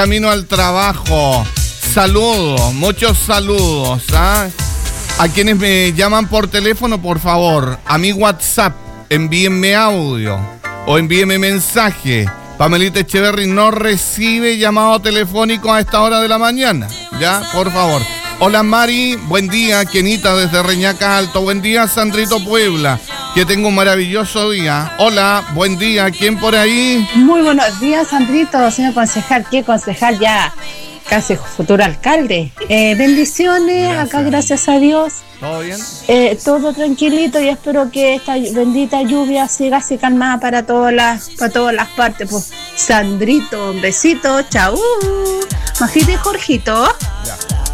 camino al trabajo. Saludos, muchos saludos. ¿Ah? A quienes me llaman por teléfono, por favor, a mi WhatsApp, envíenme audio o envíenme mensaje. Pamelita Echeverry no recibe llamado telefónico a esta hora de la mañana. Ya, por favor. Hola Mari, buen día. Kenita desde Reñaca Alto. Buen día Sandrito Puebla. Que tenga un maravilloso día. Hola, buen día. ¿Quién por ahí? Muy buenos días, Sandrito, señor concejal. ¿Qué concejal ya? Casi futuro alcalde. Bendiciones, gracias. Acá gracias a Dios. ¿Todo bien? Todo tranquilito y espero que esta bendita lluvia siga así calmada para todas las partes. Pues, Sandrito, un besito, chau. Majita y Jorgito. Ya.